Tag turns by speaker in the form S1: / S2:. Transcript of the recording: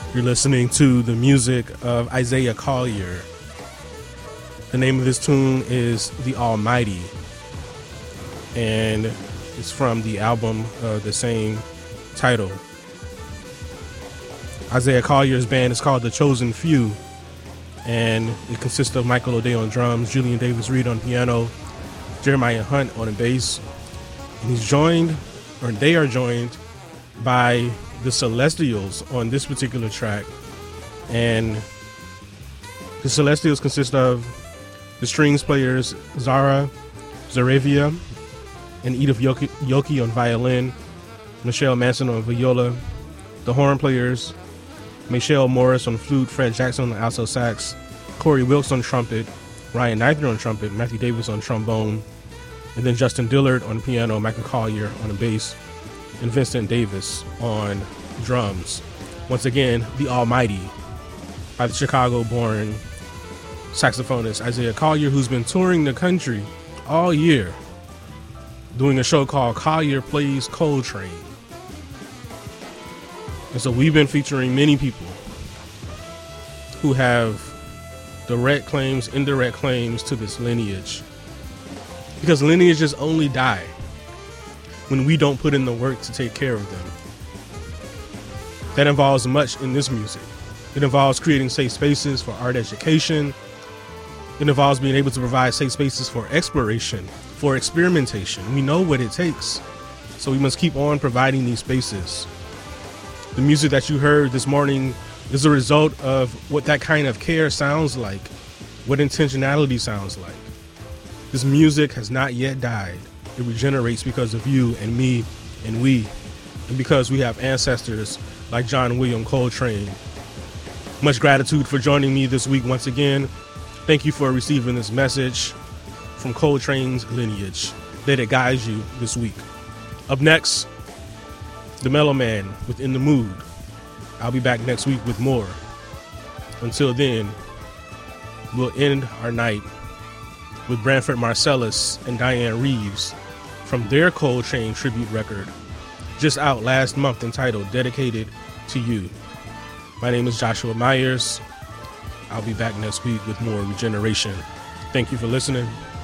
S1: You're listening to the music of Isaiah Collier. The name of this tune is The Almighty, and it's from the album of the same title. Isaiah Collier's band is called The Chosen Few, and it consists of Michael O'Day on drums, Julian Davis-Reed on piano, Jeremiah Hunt on the bass, and they are joined by the Celestials on this particular track. And the Celestials consist of the strings players Zara Zaravia and Edith Yoki on violin, Michelle Manson on viola, the horn players Michelle Morris on flute, Fred Jackson on alto sax, Corey Wilkes on trumpet, Ryan Neither on trumpet, Matthew Davis on trombone, and then Justin Dillard on piano, Michael Collier on the bass, and Vincent Davis on drums. Once again, The Almighty by the Chicago-born saxophonist Isaiah Collier, who's been touring the country all year doing a show called Collier Plays Coltrane. And so we've been featuring many people who have direct claims, indirect claims to this lineage, because lineages only die when we don't put in the work to take care of them. That involves much in this music. It involves creating safe spaces for art education. It involves being able to provide safe spaces for exploration, for experimentation. We know what it takes, so we must keep on providing these spaces. The music that you heard this morning is a result of what that kind of care sounds like, what intentionality sounds like. This music has not yet died. It regenerates because of you and me and we, and because we have ancestors like John William Coltrane. Much gratitude for joining me this week once again. Thank you for receiving this message from Coltrane's lineage. Let it guide you this week. Up next, The Mellow Man with In the Mood. I'll be back next week with more. Until then, we'll end our night with Branford Marsalis and Diane Reeves from their Coltrane tribute record, just out last month, entitled Dedicated to You. My name is Joshua Myers. I'll be back next week with more Regeneration. Thank you for listening.